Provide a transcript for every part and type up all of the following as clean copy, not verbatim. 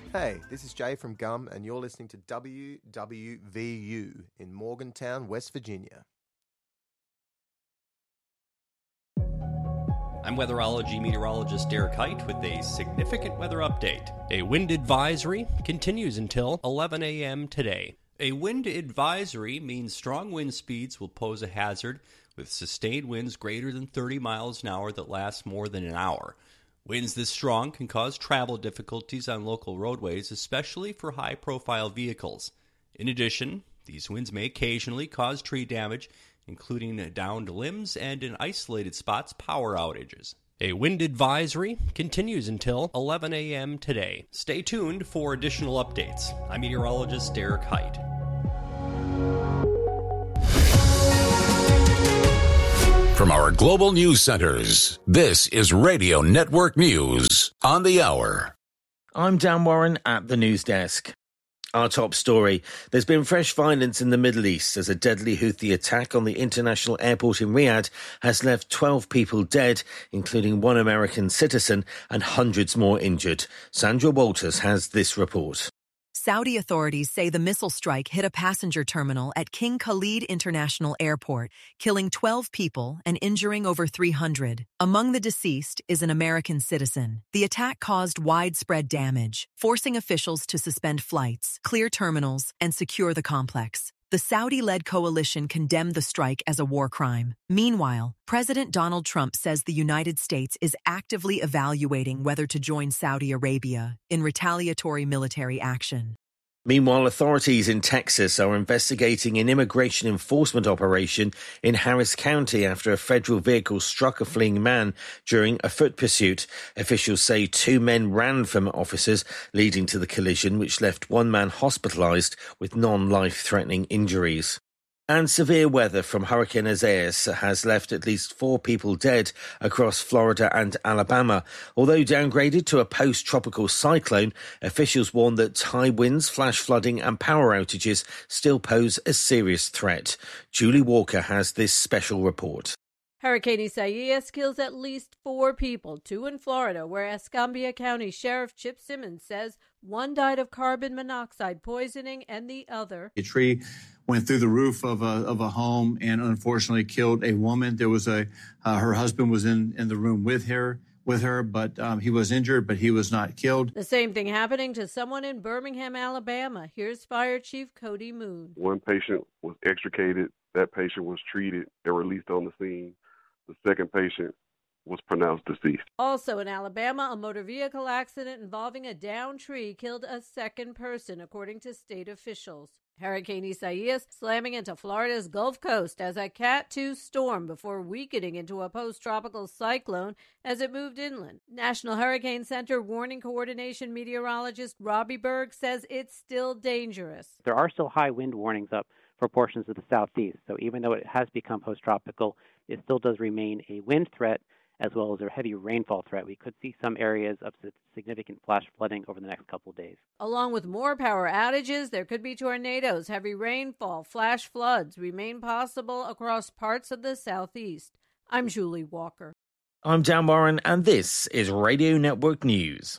Hey, this is Jay from Gum, and you're listening to WWVU in Morgantown, West Virginia. I'm weatherology meteorologist Derek Height with a significant weather update. A wind advisory continues until 11 a.m. today. A wind advisory means strong wind speeds will pose a hazard with sustained winds greater than 30 miles an hour that last more than an hour. Winds this strong can cause travel difficulties on local roadways, especially for high-profile vehicles. In addition, these winds may occasionally cause tree damage, including downed limbs and, in isolated spots, power outages. A wind advisory continues until 11 a.m. today. Stay tuned for additional updates. I'm meteorologist Derek Height. From our global news centers, this is Radio Network News on the hour. I'm Dan Warren at the news desk. Our top story. There's been fresh violence in the Middle East as a deadly Houthi attack on the international airport in Riyadh has left 12 people dead, including one American citizen, and hundreds more injured. Sandra Walters has this report. Saudi authorities say the missile strike hit a passenger terminal at King Khalid International Airport, killing 12 people and injuring over 300. Among the deceased is an American citizen. The attack caused widespread damage, forcing officials to suspend flights, clear terminals, and secure the complex. The Saudi-led coalition condemned the strike as a war crime. Meanwhile, President Donald Trump says the United States is actively evaluating whether to join Saudi Arabia in retaliatory military action. Meanwhile, authorities in Texas are investigating an immigration enforcement operation in Harris County after a federal vehicle struck a fleeing man during a foot pursuit. Officials say 2 men ran from officers, leading to the collision, which left one man hospitalized with non-life-threatening injuries. And severe weather from Hurricane Isaias has left at least 4 people dead across Florida and Alabama. Although downgraded to a post-tropical cyclone, officials warn that high winds, flash flooding and power outages still pose a serious threat. Julie Walker has this special report. Hurricane Isaias kills at least 4 people, 2 in Florida, where Escambia County Sheriff Chip Simmons says 1 died of carbon monoxide poisoning and the other. A tree went through the roof of a home and unfortunately killed a woman. There was her husband was in the room with her, but he was injured, but he was not killed. The same thing happening to someone in Birmingham, Alabama. Here's Fire Chief Cody Moon. 1 patient was extricated. That patient was treated and released on the scene. The second patient was pronounced deceased. Also in Alabama, a motor vehicle accident involving a downed tree killed a second person, according to state officials. Hurricane Isaias slamming into Florida's Gulf Coast as a Cat 2 storm before weakening into a post-tropical cyclone as it moved inland. National Hurricane Center warning coordination meteorologist Robbie Berg says it's still dangerous. There are still high wind warnings up for portions of the southeast, so even though it has become post-tropical, it still does remain a wind threat as well as a heavy rainfall threat. We could see some areas of significant flash flooding over the next couple of days. Along with more power outages, there could be tornadoes, heavy rainfall, flash floods remain possible across parts of the southeast. I'm Julie Walker. I'm Dan Warren, and this is Radio Network News.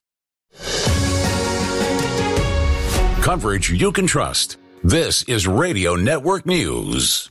Coverage you can trust. This is Radio Network News.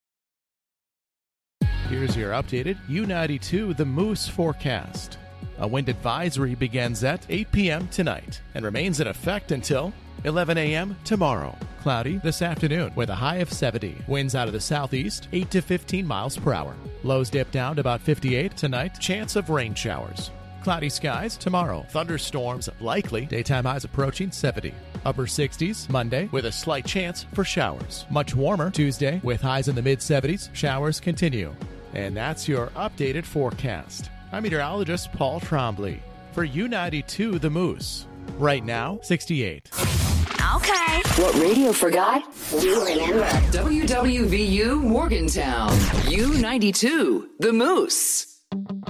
Here's your updated U92 The Moose forecast. A wind advisory begins at 8 p.m. tonight and remains in effect until 11 a.m. tomorrow. Cloudy this afternoon with a high of 70. Winds out of the southeast, 8 to 15 miles per hour. Lows dip down to about 58 tonight. Chance of rain showers. Cloudy skies tomorrow. Thunderstorms likely. Daytime highs approaching 70. Upper 60s Monday with a slight chance for showers. Much warmer Tuesday with highs in the mid-70s. Showers continue. And that's your updated forecast. I'm meteorologist Paul Trombley for U92 The Moose. Right now, 68. Okay. What radio forgot, we remember. WWVU Morgantown. U92 The Moose.